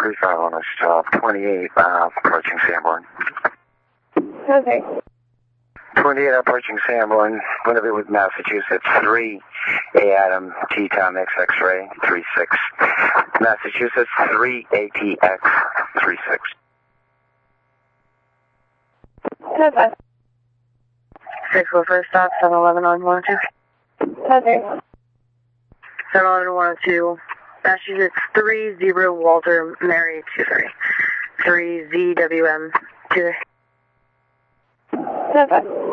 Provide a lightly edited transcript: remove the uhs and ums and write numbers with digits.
35 on a stop, 28 approaching Sanborn. Okay. 28 approaching Sanborn, Winterview with Massachusetts, 3 A Adam, T-Tom X X-ray, 36. Massachusetts, 3 ATX, 36. Okay. 6 for first stop, 711 on 102. Okay. 711 102. Massachusetts 30 Walter Mary 23. 3 ZWM 23. Okay.